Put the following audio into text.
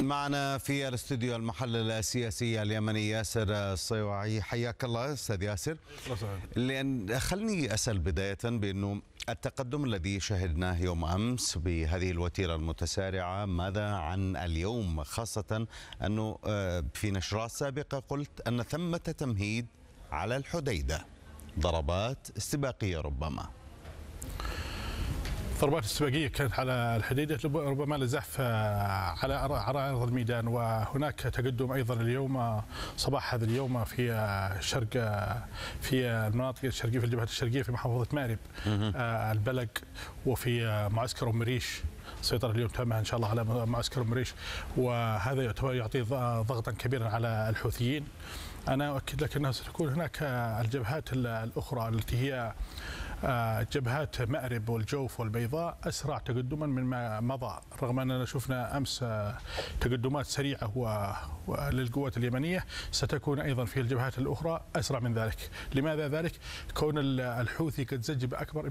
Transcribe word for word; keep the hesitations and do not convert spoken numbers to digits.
معنا في الاستوديو المحلل السياسي اليمني ياسر الصيوعي. حياك الله استاذ ياسر. لان خلني اسال بدايه بانه التقدم الذي شهدناه يوم امس بهذه الوتيره المتسارعه، ماذا عن اليوم؟ خاصه انه في نشرات سابقه قلت ان ثمه تمهيد على الحديده، ضربات استباقيه ربما. ضربات استباقية كانت على الحديدة، ربما لزحف على على أرض الميدان، وهناك تقدم أيضا اليوم صباح هذا اليوم في شرق في المناطق الشرقية، في الجبهة الشرقية في محافظة مأرب البلق، وفي معسكر أم ريش سيطرة اليوم تامة إن شاء الله على معسكر أم ريش، وهذا يعتبر يعطي ضغطا كبيرا على الحوثيين. أنا أؤكد لك أنه ستكون هناك الجبهات الأخرى التي هي جبهات مأرب والجوف والبيضاء أسرع تقدما مما مضى، رغم أننا شفنا أمس تقدمات سريعة للقوات اليمنية، ستكون أيضا في الجبهات الأخرى أسرع من ذلك. لماذا ذلك؟ كون الحوثي قد زج بأكبر